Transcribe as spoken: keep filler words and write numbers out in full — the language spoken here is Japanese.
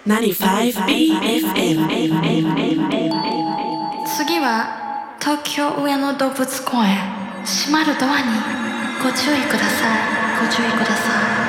ななじゅうごビーエフエム。 次は東京上野動物公園。閉まるドアにご注意ください。ご注意ください。